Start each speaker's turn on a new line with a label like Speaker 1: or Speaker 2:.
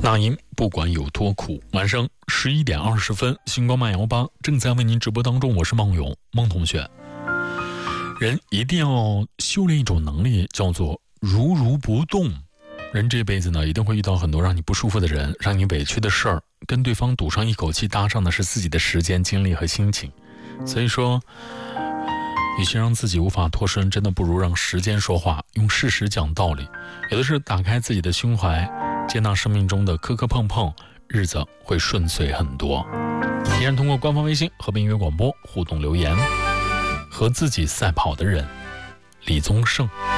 Speaker 1: 那英不管有多苦。晚上11点20分，星光漫游吧正在为您直播当中，我是孟勇，孟同学。人一定要修炼一种能力，叫做如不动。人这辈子呢，一定会遇到很多让你不舒服的人，让你委屈的事儿，跟对方赌上一口气，搭上的是自己的时间、精力和心情。所以说，与其让自己无法脱身，真的不如让时间说话，用事实讲道理。有的是打开自己的胸怀，接纳生命中的磕磕碰碰，日子会顺遂很多。依然通过官方微信和音乐广播互动留言。和自己赛跑的人，李宗盛。